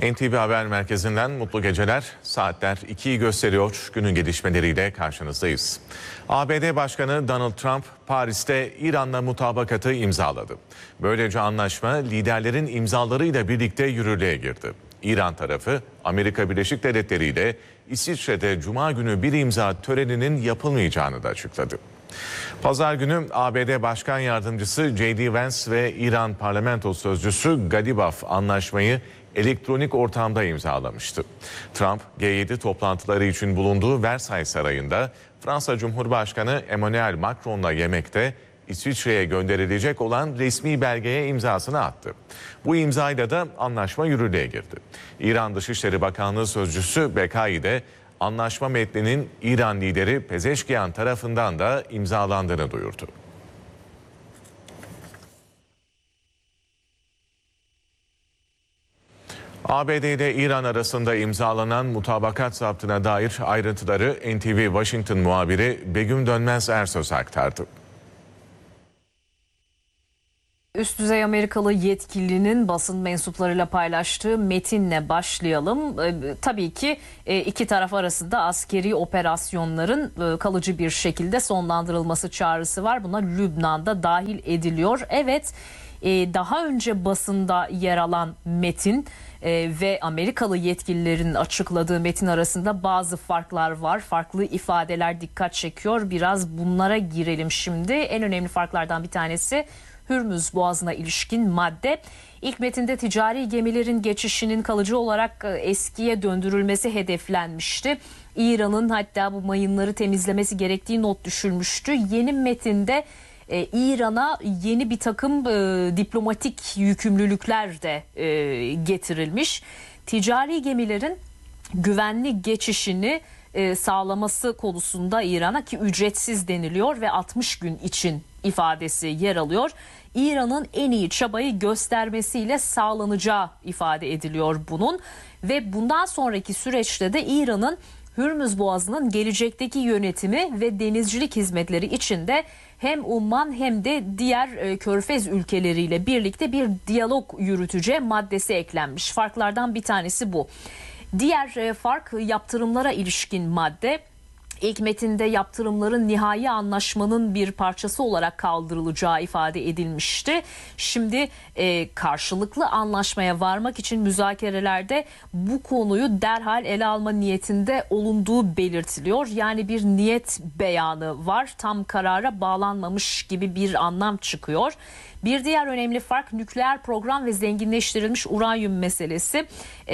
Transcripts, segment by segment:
NTV Haber Merkezi'nden mutlu geceler. Saatler 2'yi gösteriyor. Günün gelişmeleriyle karşınızdayız. ABD Başkanı Donald Trump Paris'te İran'la mutabakatı imzaladı. Böylece anlaşma liderlerin imzalarıyla birlikte yürürlüğe girdi. İran tarafı Amerika Birleşik Devletleri ile İsviçre'de Cuma günü bir imza töreninin yapılmayacağını da açıkladı. Pazar günü ABD Başkan Yardımcısı J.D. Vance ve İran Parlamento Sözcüsü Galibaf anlaşmayı elektronik ortamda imzalamıştı. Trump, G7 toplantıları için bulunduğu Versailles Sarayı'nda Fransa Cumhurbaşkanı Emmanuel Macron'la yemekte İsviçre'ye gönderilecek olan resmi belgeye imzasını attı. Bu imzayla da anlaşma yürürlüğe girdi. İran Dışişleri Bakanlığı Sözcüsü Bekai de anlaşma metninin İran lideri Pezeşkiyan tarafından da imzalandığını duyurdu. ABD ile İran arasında imzalanan mutabakat zaptına dair ayrıntıları NTV Washington muhabiri Begüm Dönmez Ersöz aktardı. Üst düzey Amerikalı yetkilinin basın mensuplarıyla paylaştığı metinle başlayalım. Tabii ki iki taraf arasında askeri operasyonların kalıcı bir şekilde sonlandırılması çağrısı var. Buna Lübnan'da dahil ediliyor. Evet, daha önce basında yer alan metin ve Amerikalı yetkililerin açıkladığı metin arasında bazı farklar var. Farklı ifadeler dikkat çekiyor. Biraz bunlara girelim şimdi. En önemli farklardan bir tanesi Hürmüz Boğazı'na ilişkin madde. İlk metinde ticari gemilerin geçişinin kalıcı olarak eskiye döndürülmesi hedeflenmişti. İran'ın hatta bu mayınları temizlemesi gerektiği not düşülmüştü. Yeni metinde İran'a yeni bir takım diplomatik yükümlülükler de getirilmiş. Ticari gemilerin güvenli geçişini sağlaması konusunda İran'a ki ücretsiz deniliyor ve 60 gün için ifadesi yer alıyor. İran'ın en iyi çabayı göstermesiyle sağlanacağı ifade ediliyor bunun ve bundan sonraki süreçte de İran'ın Hürmüz Boğazı'nın gelecekteki yönetimi ve denizcilik hizmetleri içinde hem Umman hem de diğer Körfez ülkeleriyle birlikte bir diyalog yürüteceği maddesi eklenmiş. Farklardan bir tanesi bu. Diğer fark yaptırımlara ilişkin madde. İlk metinde yaptırımların nihai anlaşmanın bir parçası olarak kaldırılacağı ifade edilmişti. Şimdi karşılıklı anlaşmaya varmak için müzakerelerde bu konuyu derhal ele alma niyetinde olunduğu belirtiliyor. Yani bir niyet beyanı var. Tam karara bağlanmamış gibi bir anlam çıkıyor. Bir diğer önemli fark nükleer program ve zenginleştirilmiş uranyum meselesi.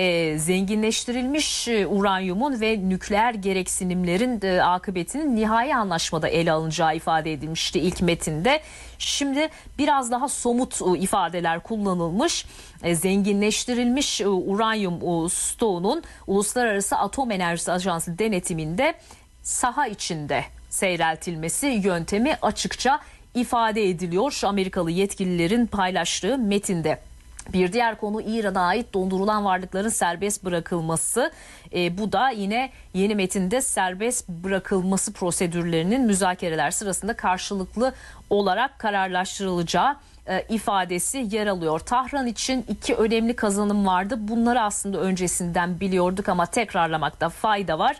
Zenginleştirilmiş uranyumun ve nükleer gereksinimlerin akıbetinin nihai anlaşmada ele alınacağı ifade edilmişti ilk metinde. Şimdi biraz daha somut ifadeler kullanılmış. Zenginleştirilmiş uranyum stoğunun Uluslararası Atom Enerjisi Ajansı denetiminde saha içinde seyreltilmesi yöntemi açıkça ifade ediliyor Amerikalı yetkililerin paylaştığı metinde. Bir diğer konu İran'a ait dondurulan varlıkların serbest bırakılması. Bu da yine yeni metinde serbest bırakılması prosedürlerinin müzakereler sırasında karşılıklı olarak kararlaştırılacağı ifadesi yer alıyor. Tahran için iki önemli kazanım vardı. Bunları aslında öncesinden biliyorduk ama tekrarlamakta fayda var.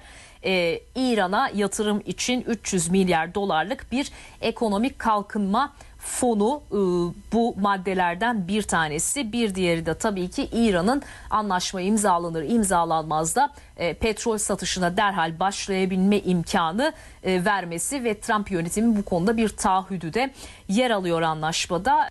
İran'a yatırım için 300 milyar dolarlık bir ekonomik kalkınma fonu bu maddelerden bir tanesi. Bir diğeri de tabii ki İran'ın anlaşma imzalanır imzalanmaz da petrol satışına derhal başlayabilme imkanı vermesi ve Trump yönetimi bu konuda bir taahhüdü de yer alıyor anlaşmada.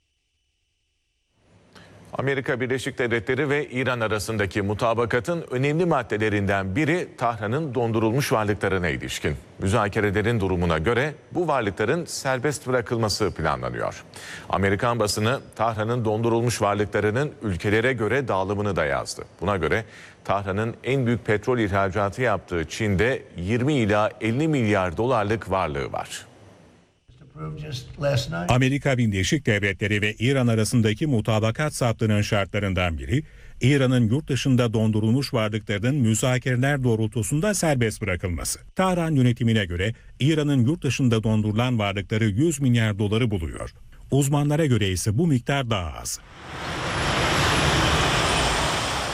Amerika Birleşik Devletleri ve İran arasındaki mutabakatın önemli maddelerinden biri Tahran'ın dondurulmuş varlıklarına ilişkin. Müzakerelerin durumuna göre bu varlıkların serbest bırakılması planlanıyor. Amerikan basını Tahran'ın dondurulmuş varlıklarının ülkelere göre dağılımını da yazdı. Buna göre Tahran'ın en büyük petrol ihracatı yaptığı Çin'de 20 ila 50 milyar dolarlık varlığı var. Amerika Birleşik Devletleri ve İran arasındaki mutabakat zaptının şartlarından biri, İran'ın yurt dışında dondurulmuş varlıklarının müzakereler doğrultusunda serbest bırakılması. Tahran yönetimine göre İran'ın yurt dışında dondurulan varlıkları 100 milyar doları buluyor. Uzmanlara göre ise bu miktar daha az.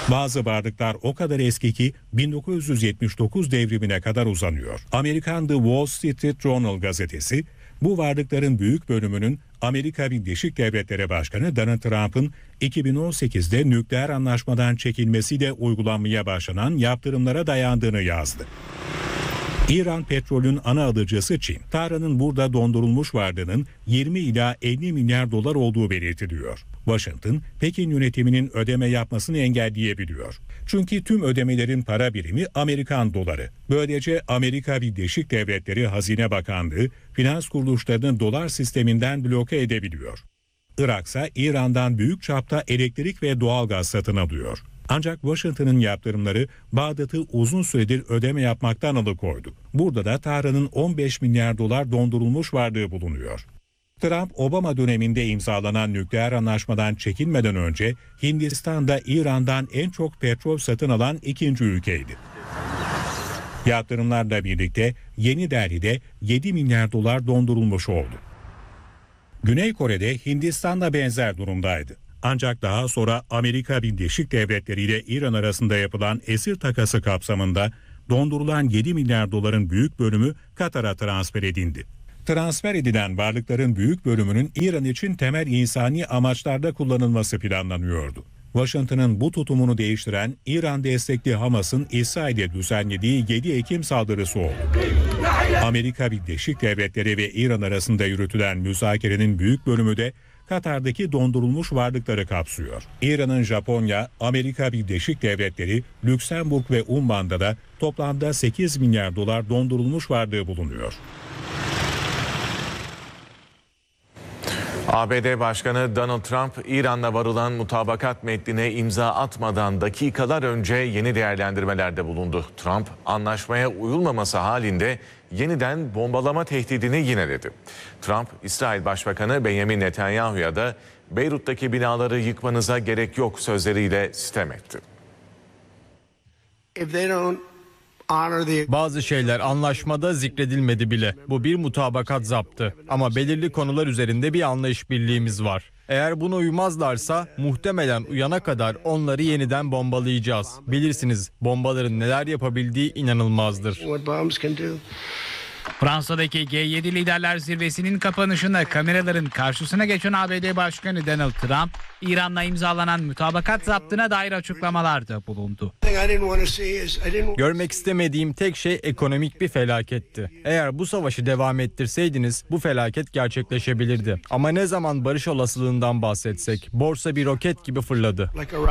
Bazı varlıklar o kadar eski ki 1979 devrimine kadar uzanıyor. Amerikan The Wall Street Journal gazetesi, bu varlıkların büyük bölümünün Amerika Birleşik Devletleri Başkanı Donald Trump'ın 2018'de nükleer anlaşmadan çekilmesiyle uygulanmaya başlanan yaptırımlara dayandığını yazdı. İran petrolün ana alıcısı Çin, Tahran'ın burada dondurulmuş varlığının 20 ila 50 milyar dolar olduğu belirtiliyor. Washington, Pekin yönetiminin ödeme yapmasını engelleyebiliyor. Çünkü tüm ödemelerin para birimi Amerikan doları. Böylece Amerika Birleşik Devletleri Hazine Bakanlığı finans kuruluşlarını dolar sisteminden bloke edebiliyor. Irak ise İran'dan büyük çapta elektrik ve doğalgaz satın alıyor. Ancak Washington'ın yaptırımları Bağdat'ı uzun süredir ödeme yapmaktan alıkoydu. Burada da Tahran'ın 15 milyar dolar dondurulmuş varlığı bulunuyor. Trump, Obama döneminde imzalanan nükleer anlaşmadan çekinmeden önce Hindistan'da İran'dan en çok petrol satın alan ikinci ülkeydi. Yaptırımlarla birlikte Yeni Delhi'de 7 milyar dolar dondurulmuş oldu. Güney Kore'de Hindistan'la benzer durumdaydı. Ancak daha sonra Amerika Birleşik Devletleri ile İran arasında yapılan esir takası kapsamında dondurulan 7 milyar doların büyük bölümü Katar'a transfer edildi. Transfer edilen varlıkların büyük bölümünün İran için temel insani amaçlarda kullanılması planlanıyordu. Washington'ın bu tutumunu değiştiren İran destekli Hamas'ın İsrail'e düzenlediği 7 Ekim saldırısı oldu. Amerika Birleşik Devletleri ve İran arasında yürütülen müzakerenin büyük bölümü de Katar'daki dondurulmuş varlıkları kapsıyor. İran'ın Japonya, Amerika Birleşik Devletleri, Lüksemburg ve Umman'da da toplamda 8 milyar dolar dondurulmuş varlığı bulunuyor. ABD Başkanı Donald Trump, İran'la varılan mutabakat metnine imza atmadan dakikalar önce yeni değerlendirmelerde bulundu. Trump, anlaşmaya uyulmaması halinde yeniden bombalama tehdidini yineledi. Trump, İsrail Başbakanı Benjamin Netanyahu'ya da Beyrut'taki binaları yıkmanıza gerek yok sözleriyle sitem etti. Bazı şeyler anlaşmada zikredilmedi bile. Bu bir mutabakat zaptı. Ama belirli konular üzerinde bir anlayış birliğimiz var. Eğer buna uymazlarsa muhtemelen uyana kadar onları yeniden bombalayacağız. Bilirsiniz, bombaların neler yapabildiği inanılmazdır. Fransa'daki G7 Liderler Zirvesi'nin kapanışında kameraların karşısına geçen ABD Başkanı Donald Trump, İran'la imzalanan mutabakat zaptına dair açıklamalarda bulundu. Görmek istemediğim tek şey ekonomik bir felaketti. Eğer bu savaşı devam ettirseydiniz bu felaket gerçekleşebilirdi. Ama ne zaman barış olasılığından bahsetsek borsa bir roket gibi fırladı.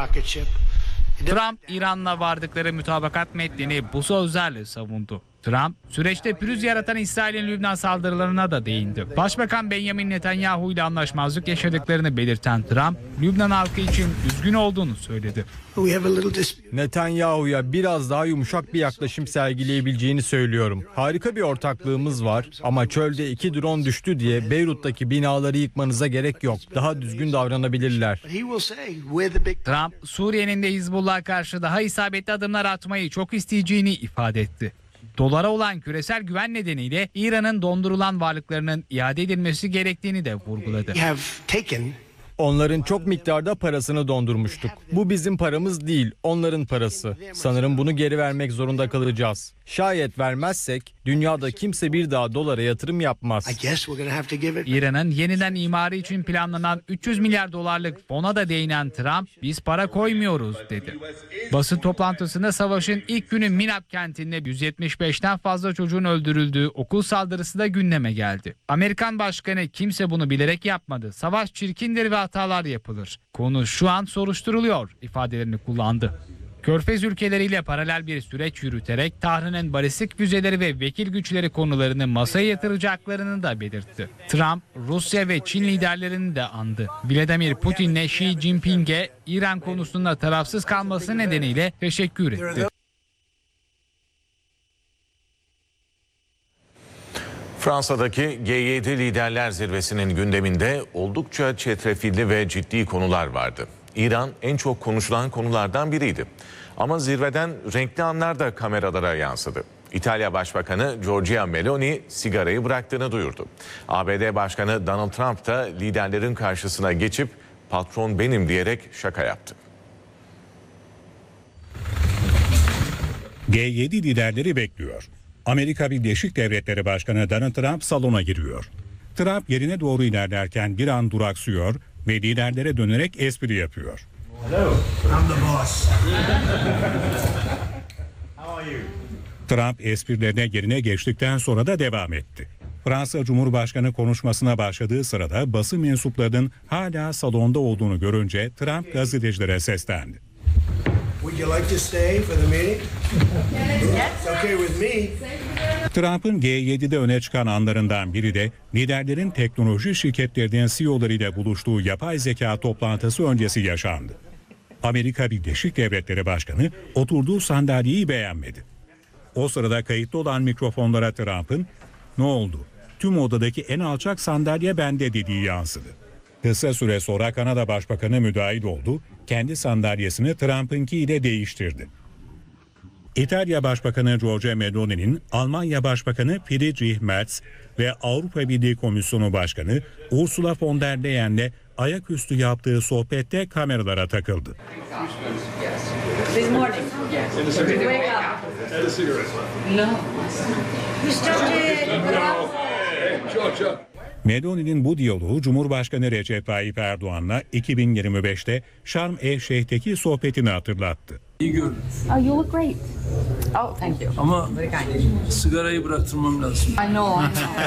Trump, İran'la vardıkları mutabakat metnini bu sözlerle savundu. Trump, süreçte pürüz yaratan İsrail'in Lübnan saldırılarına da değindi. Başbakan Benjamin Netanyahu ile anlaşmazlık yaşadıklarını belirten Trump, Lübnan halkı için üzgün olduğunu söyledi. Netanyahu'ya biraz daha yumuşak bir yaklaşım sergileyebileceğini söylüyorum. Harika bir ortaklığımız var ama çölde 2 drone düştü diye Beyrut'taki binaları yıkmanıza gerek yok. Daha düzgün davranabilirler. Trump, Suriye'nin de Hizbullah'a karşı daha isabetli adımlar atmayı çok isteyeceğini ifade etti. Dolara olan küresel güven nedeniyle İran'ın dondurulan varlıklarının iade edilmesi gerektiğini de vurguladı. Onların çok miktarda parasını dondurmuştuk. Bu bizim paramız değil, onların parası. Sanırım bunu geri vermek zorunda kalacağız. Şayet vermezsek dünyada kimse bir daha dolara yatırım yapmaz. İran'ın yeniden imarı için planlanan 300 milyar dolarlık fona da değinen Trump, biz para koymuyoruz dedi. Basın toplantısında savaşın ilk günü Minab kentinde 175'ten fazla çocuğun öldürüldüğü okul saldırısı da gündeme geldi. Amerikan başkanı kimse bunu bilerek yapmadı. Savaş çirkindir ve hatalar yapılır. Konu şu an soruşturuluyor ifadelerini kullandı. Körfez ülkeleriyle paralel bir süreç yürüterek Tahran'ın balistik füzeleri ve vekil güçleri konularını masaya yatıracaklarını da belirtti. Trump, Rusya ve Çin liderlerini de andı. Vladimir Putin'le Xi Jinping'e İran konusunda tarafsız kalması nedeniyle teşekkür etti. Fransa'daki G7 Liderler Zirvesi'nin gündeminde oldukça çetrefilli ve ciddi konular vardı. İran en çok konuşulan konulardan biriydi. Ama zirveden renkli anlar da kameralara yansıdı. İtalya Başbakanı Giorgia Meloni sigarayı bıraktığını duyurdu. ABD Başkanı Donald Trump da liderlerin karşısına geçip patron benim diyerek şaka yaptı. G7 liderleri bekliyor. Amerika Birleşik Devletleri Başkanı Donald Trump salona giriyor. Trump yerine doğru ilerlerken bir an duraksıyor ve liderlere dönerek espri yapıyor. Trump esprilerine yerine geçtikten sonra da devam etti. Fransa Cumhurbaşkanı konuşmasına başladığı sırada basın mensuplarının hala salonda olduğunu görünce Trump gazetecilere seslendi. Would you like to stay for the meeting? It's okay with me. Trump'ın G7'de öne çıkan anlarından biri de liderlerin teknoloji şirketlerinin CEO'larıyla buluştuğu yapay zeka toplantısı öncesi yaşandı. Amerika Birleşik Devletleri Başkanı oturduğu sandalyeyi beğenmedi. O sırada kayıtlı olan mikrofonlara Trump'ın "Ne oldu? Tüm odadaki en alçak sandalye bende" dediği yansıdı. Kısa süre sonra Kanada Başbakanı müdahil oldu, kendi sandalyesini Trump'ınkiyle değiştirdi. İtalya Başbakanı Giorgia Meloni'nin Almanya Başbakanı Friedrich Merz ve Avrupa Birliği Komisyonu Başkanı Ursula von der Leyen'le ayaküstü yaptığı sohbette kameralara takıldı. This morning. Wake up. No. You started. Meloni'nin bu diyaloğu Cumhurbaşkanı Recep Tayyip Erdoğan'la 2025'te Şarm El Şeyh'teki sohbetini hatırlattı. İyi görünüyor. Oh, you look great. Oh, thank you. Ama sigarayı bıraktırmam lazım. I know.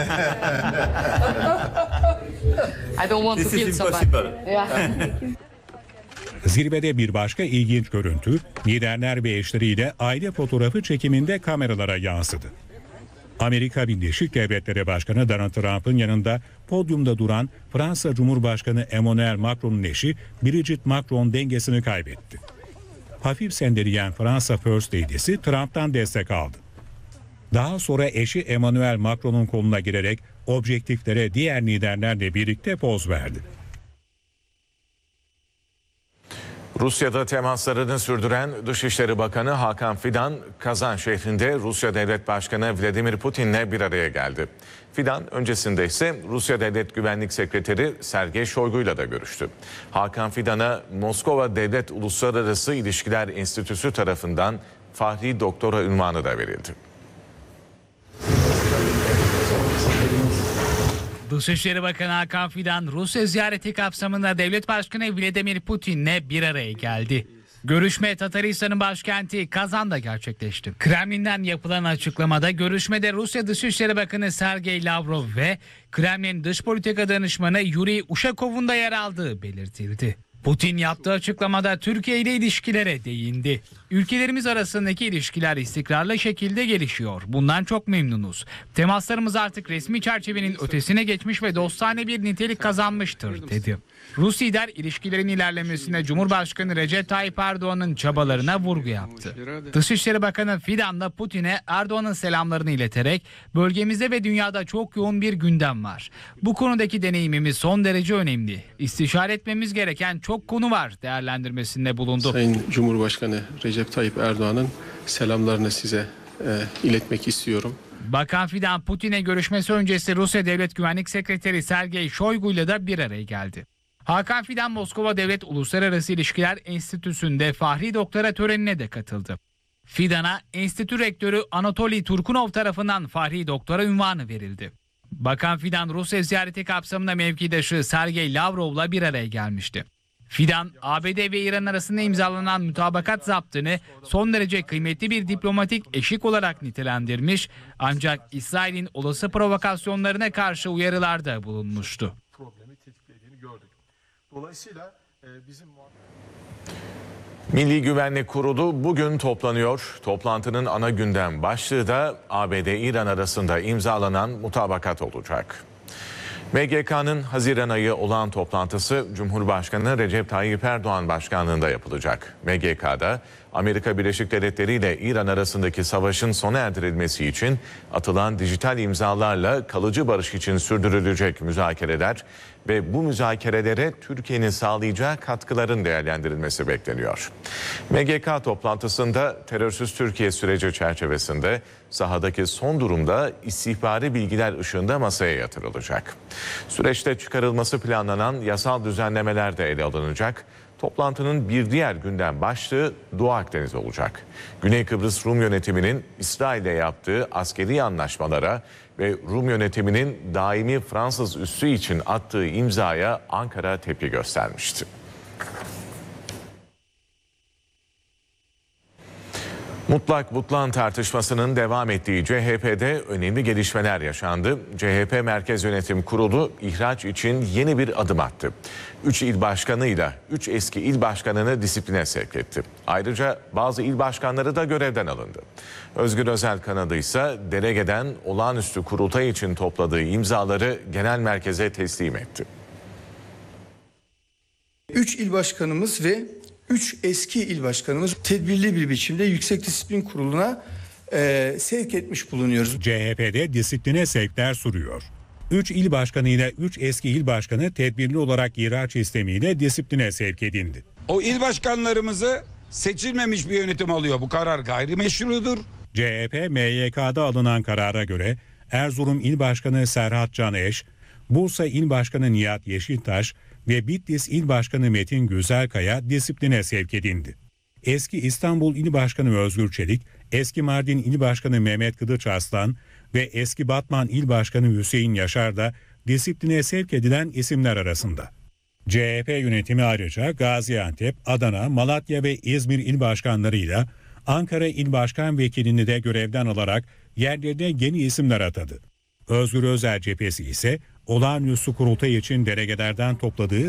I don't want to feel so bad. Yeah. Zirvede bir başka ilginç görüntü, liderler ve eşleriyle aile fotoğrafı çekiminde kameralara yansıdı. Amerika Birleşik Devletleri Başkanı Donald Trump'ın yanında podyumda duran Fransa Cumhurbaşkanı Emmanuel Macron'un eşi Brigitte Macron dengesini kaybetti. Hafif sendeleyen Fransa First Lady'si Trump'tan destek aldı. Daha sonra eşi Emmanuel Macron'un koluna girerek objektiflere diğer liderlerle birlikte poz verdi. Rusya'da temaslarını sürdüren Dışişleri Bakanı Hakan Fidan, Kazan şehrinde Rusya Devlet Başkanı Vladimir Putin'le bir araya geldi. Fidan öncesinde ise Rusya Devlet Güvenlik Sekreteri Sergey Shoigu'yla da görüştü. Hakan Fidan'a Moskova Devlet Uluslararası İlişkiler Enstitüsü tarafından Fahri Doktora unvanı da verildi. Dışişleri Bakanı Hakan Fidan, Rusya ziyareti kapsamında Devlet Başkanı Vladimir Putin'le bir araya geldi. Görüşme Tataristan'ın başkenti Kazan'da gerçekleşti. Kremlin'den yapılan açıklamada görüşmede Rusya Dışişleri Bakanı Sergey Lavrov ve Kremlin Dış Politika Danışmanı Yuri Ushakov'un da yer aldığı belirtildi. Putin yaptığı açıklamada Türkiye ile ilişkilere değindi. Ülkelerimiz arasındaki ilişkiler istikrarlı şekilde gelişiyor. Bundan çok memnunuz. Temaslarımız artık resmi çerçevenin ötesine geçmiş ve dostane bir nitelik kazanmıştır, dedi. Rus lider ilişkilerin ilerlemesine Cumhurbaşkanı Recep Tayyip Erdoğan'ın çabalarına vurgu yaptı. Dışişleri Bakanı Fidan da Putin'e Erdoğan'ın selamlarını ileterek bölgemizde ve dünyada çok yoğun bir gündem var. Bu konudaki deneyimimiz son derece önemli. İstişare etmemiz gereken çok konu var değerlendirmesinde bulundu. Sayın Cumhurbaşkanı Recep Tayyip Erdoğan'ın selamlarını size iletmek istiyorum. Bakan Fidan, Putin'e görüşmesi öncesi Rusya Devlet Güvenlik Sekreteri Sergey Shoigu'yla da bir araya geldi. Hakan Fidan, Moskova Devlet Uluslararası İlişkiler Enstitüsü'nde Fahri Doktora törenine de katıldı. Fidan'a enstitü rektörü Anatoly Turkunov tarafından Fahri Doktora unvanı verildi. Bakan Fidan, Rusya ziyareti kapsamında mevkidaşı Sergey Lavrov'la bir araya gelmişti. Fidan, ABD ve İran arasında imzalanan mutabakat zaptını son derece kıymetli bir diplomatik eşik olarak nitelendirmiş, ancak İsrail'in olası provokasyonlarına karşı uyarılarda bulunmuştu. Milli Güvenlik Kurulu bugün toplanıyor. Toplantının ana gündem başlığı da ABD-İran arasında imzalanan mutabakat olacak. MGK'nın Haziran ayı olağan toplantısı Cumhurbaşkanı Recep Tayyip Erdoğan başkanlığında yapılacak. MGK'da Amerika Birleşik Devletleri ile İran arasındaki savaşın sona erdirilmesi için atılan dijital imzalarla kalıcı barış için sürdürülecek müzakereler ve bu müzakerelere Türkiye'nin sağlayacağı katkıların değerlendirilmesi bekleniyor. MGK toplantısında terörsüz Türkiye süreci çerçevesinde sahadaki son durumda istihbari bilgiler ışığında masaya yatırılacak. Süreçte çıkarılması planlanan yasal düzenlemeler de ele alınacak. Toplantının bir diğer gündem başlığı Doğu Akdeniz olacak. Güney Kıbrıs Rum yönetiminin İsrail'le yaptığı askeri anlaşmalara ve Rum yönetiminin daimi Fransız üssü için attığı imzaya Ankara tepki göstermişti. Mutlak butlan tartışmasının devam ettiği CHP'de önemli gelişmeler yaşandı. CHP Merkez Yönetim Kurulu ihraç için yeni bir adım attı. 3 il başkanıyla 3 eski il başkanını disipline sevk etti. Ayrıca bazı il başkanları da görevden alındı. Özgür Özel kanadı ise delegeden olağanüstü kurultay için topladığı imzaları genel merkeze teslim etti. 3 il başkanımız ve 3 eski il başkanımız tedbirli bir biçimde Yüksek Disiplin Kurulu'na sevk etmiş bulunuyoruz. CHP'de disipline sevkler sürüyor. 3 il başkanı ile 3 eski il başkanı tedbirli olarak ihraç istemiyle disipline sevk edildi. O il başkanlarımızı seçilmemiş bir yönetim alıyor. Bu karar gayrimeşrudur. CHP, MYK'da alınan karara göre Erzurum İl Başkanı Serhat Can Eş, Bursa İl Başkanı Nihat Yeşiltaş ve Bitlis İl Başkanı Metin Güzelkaya disipline sevk edildi. Eski İstanbul İl Başkanı Özgür Çelik, eski Mardin İl Başkanı Mehmet Kılıç Arslan ve eski Batman İl Başkanı Hüseyin Yaşar da disipline sevk edilen isimler arasında. CHP yönetimi ayrıca Gaziantep, Adana, Malatya ve İzmir il başkanlarıyla Ankara İl Başkan Vekilini de görevden alarak yerlerine yeni isimler atadı. Özgür Özel cephesi ise olağanüstü kurultay için delegelerden topladığı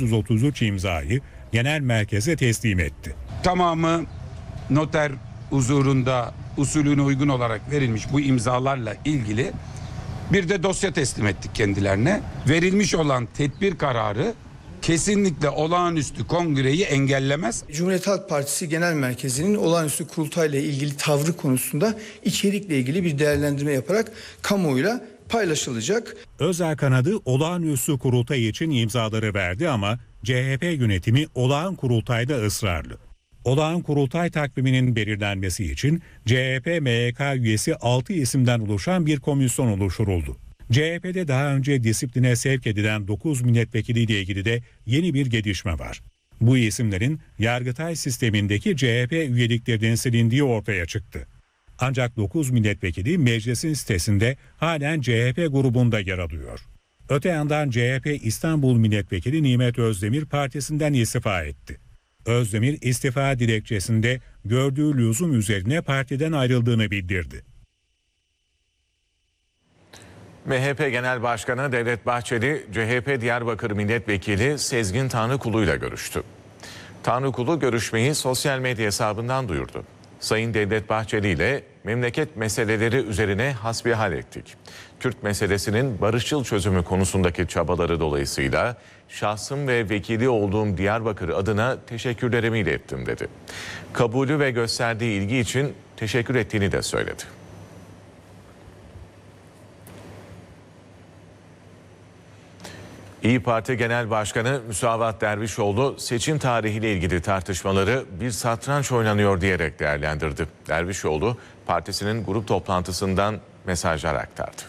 833 imzayı genel merkeze teslim etti. Tamamı noter huzurunda usulüne uygun olarak verilmiş bu imzalarla ilgili bir de dosya teslim ettik kendilerine. Verilmiş olan tedbir kararı kesinlikle olağanüstü kongreyi engellemez. Cumhuriyet Halk Partisi Genel Merkezi'nin olağanüstü kurultayla ilgili tavrı konusunda içerikle ilgili bir değerlendirme yaparak kamuoyuyla paylaşılacak. Özel kanadı olağanüstü kurultay için imzaları verdi ama CHP yönetimi olağan kurultayda ısrarlı. Olağan kurultay takviminin belirlenmesi için CHP MYK üyesi 6 isimden oluşan bir komisyon oluşturuldu. CHP'de daha önce disipline sevk edilen 9 milletvekiliyle ilgili de yeni bir gelişme var. Bu isimlerin Yargıtay sistemindeki CHP üyeliklerinin silindiği ortaya çıktı. Ancak 9 milletvekili meclisin sitesinde halen CHP grubunda yer alıyor. Öte yandan CHP İstanbul Milletvekili Nimet Özdemir partisinden istifa etti. Özdemir istifa dilekçesinde gördüğü lüzum üzerine partiden ayrıldığını bildirdi. MHP Genel Başkanı Devlet Bahçeli, CHP Diyarbakır Milletvekili Sezgin Tanrıkulu ile görüştü. Tanrıkulu görüşmeyi sosyal medya hesabından duyurdu. Sayın Devlet Bahçeli ile memleket meseleleri üzerine hasbihal ettik. Kürt meselesinin barışçıl çözümü konusundaki çabaları dolayısıyla şahsım ve vekili olduğum Diyarbakır adına teşekkürlerimi ilettim dedi. Kabulü ve gösterdiği ilgi için teşekkür ettiğini de söyledi. İYİ Parti Genel Başkanı Müsavat Dervişoğlu seçim tarihiyle ilgili tartışmaları bir satranç oynanıyor diyerek değerlendirdi. Dervişoğlu partisinin grup toplantısından mesajlar aktardı.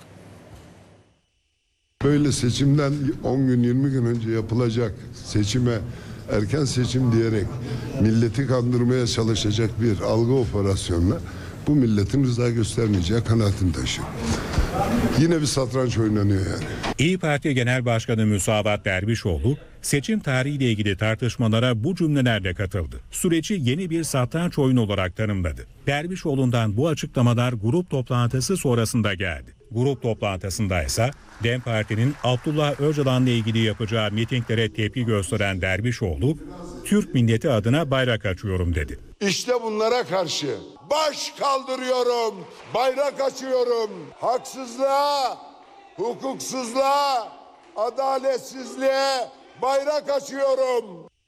Böyle seçimden 10 gün 20 gün önce yapılacak seçime erken seçim diyerek milleti kandırmaya çalışacak bir algı operasyonuna bu milletin rıza göstermeyeceği kanaatini taşıyor. Yine bir satranç oynanıyor yani. İYİ Parti Genel Başkanı Müsavat Dervişoğlu seçim tarihiyle ilgili tartışmalara bu cümlelerle katıldı. Süreci yeni bir satranç oyunu olarak tanımladı. Dervişoğlu'ndan bu açıklamalar grup toplantısı sonrasında geldi. Grup toplantısında ise DEM Parti'nin Abdullah Öcalan'la ilgili yapacağı mitinglere tepki gösteren Dervişoğlu, Türk milleti adına bayrak açıyorum dedi. İşte bunlara karşı baş kaldırıyorum, bayrak açıyorum. Haksızlığa, hukuksuzluğa, adaletsizliğe bayrak açıyorum.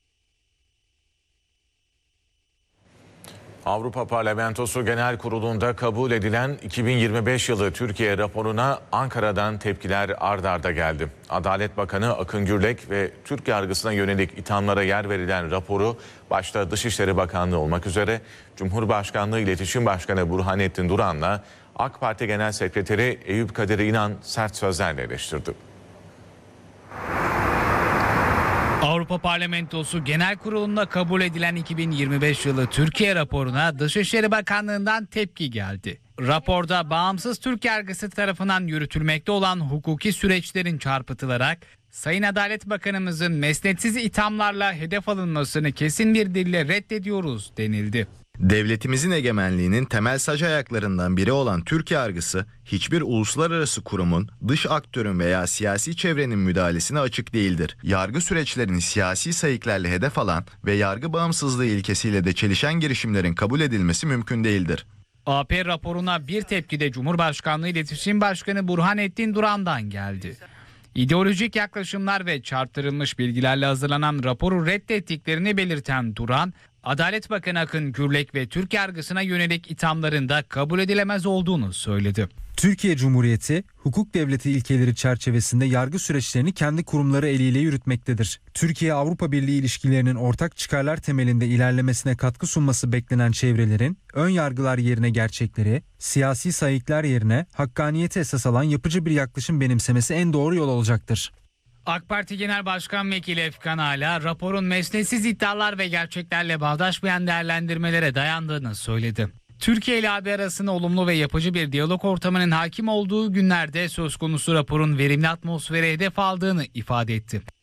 Avrupa Parlamentosu Genel Kurulu'nda kabul edilen 2025 yılı Türkiye raporuna Ankara'dan tepkiler ard arda geldi. Adalet Bakanı Akın Gürlek ve Türk yargısına yönelik ithamlara yer verilen raporu başta Dışişleri Bakanlığı olmak üzere Cumhurbaşkanlığı İletişim Başkanı Burhanettin Duran'la AK Parti Genel Sekreteri Eyüp Kadir İnan sert sözlerle eleştirdi. Avrupa Parlamentosu Genel Kurulu'nda kabul edilen 2025 yılı Türkiye raporuna Dışişleri Bakanlığı'ndan tepki geldi. Raporda bağımsız Türk yargısı tarafından yürütülmekte olan hukuki süreçlerin çarpıtılarak Sayın Adalet Bakanımızın mesnetsiz ithamlarla hedef alınmasını kesin bir dille reddediyoruz denildi. Devletimizin egemenliğinin temel sac ayaklarından biri olan Türk yargısı, hiçbir uluslararası kurumun, dış aktörün veya siyasi çevrenin müdahalesine açık değildir. Yargı süreçlerini siyasi sayıklarla hedef alan ve yargı bağımsızlığı ilkesiyle de çelişen girişimlerin kabul edilmesi mümkün değildir. AP raporuna bir tepki de Cumhurbaşkanlığı İletişim Başkanı Burhanettin Duran'dan geldi. İdeolojik yaklaşımlar ve çarptırılmış bilgilerle hazırlanan raporu reddettiklerini belirten Duran, Adalet Bakanı Akın Gürlek ve Türk yargısına yönelik ithamların da kabul edilemez olduğunu söyledi. Türkiye Cumhuriyeti, hukuk devleti ilkeleri çerçevesinde yargı süreçlerini kendi kurumları eliyle yürütmektedir. Türkiye-Avrupa Birliği ilişkilerinin ortak çıkarlar temelinde ilerlemesine katkı sunması beklenen çevrelerin, ön yargılar yerine gerçekleri, siyasi sayıklar yerine hakkaniyeti esas alan yapıcı bir yaklaşım benimsemesi en doğru yol olacaktır. AK Parti Genel Başkan Vekili Efkan Ala, raporun mesnetsiz iddialar ve gerçeklerle bağdaşmayan değerlendirmelere dayandığını söyledi. Türkiye ile AB arasında olumlu ve yapıcı bir diyalog ortamının hakim olduğu günlerde söz konusu raporun verimli atmosfere hedef aldığını ifade etti.